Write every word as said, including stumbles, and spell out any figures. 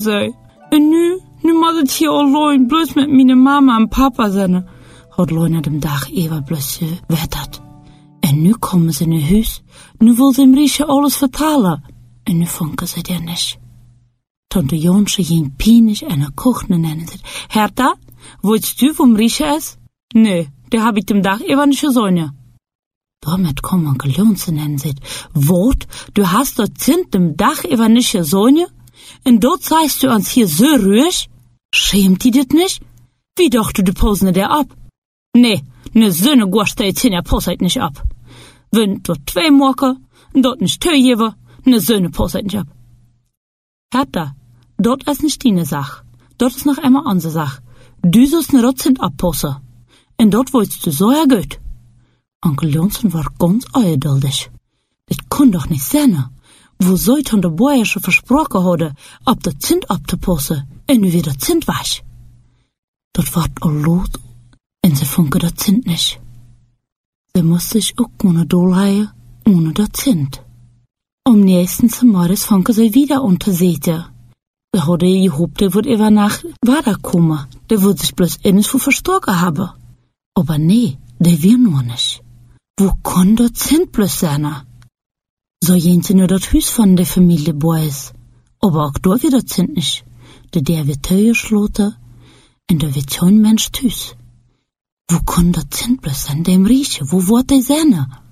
zei. En nu, nu moet het hier alleen bloos met mijn mama en papa zijn. Had Lena de dag even bloos wettert. En nu komen ze naar huis. Nu wil ze hem Riesje alles vertellen. En nu vonken ze der niet. Tante Jonsje ging pijnig en een kochne nennen ze. Herta, willst du vom Riesje is? Nee, der hab ich dem dag even niet gezongen. Damit kommt Onkel Jonsje en zegt, wat, du hast dort zint dem dag even niet gezongen? En dort zeigst du uns hier so ruhig? Schämt die dit nicht? Wie doch du de Posene der ab? Nee, ne Söhne gorst der Zehner Poseit nicht ab. Wenn dort zwei Morke, dort nicht zwei jewe, ne Söhne Poseit nicht ab. Herta, dort ist nicht deine Sach. Dort ist noch einmal unsere Sach. Du sollst ne Rotzint abposse. En dort wolltest du so ja gut. Onkel Jonsson war ganz ungeduldig. Das kann doch nicht sein. Wo sollt han de Boyer schon versprochen hadden, op de Zint ab te passen, en nu weer de Zint was? Dat wordt al laat, en ze vonken de Zint niet. Ze moest zich ook ohne dolheien, ohne de Zint. Am nächsten zum Morgens vonken ze wieder unterzeten. Ze hadden gehofft, der wird über Nacht weiterkommen, der wird sich bloß eines für verstorben haben. Aber nee, der wir nur nicht. Wo kann de Zint bloß sein? So jent sie nur dat Hüs von der Familie Boys. Aber auch da wieder sind nicht. Der der wird teuer schloten, und da wird kein Mensch tüs. Wo kann dat sind bloß an dem Rieche? Wo wird der seine?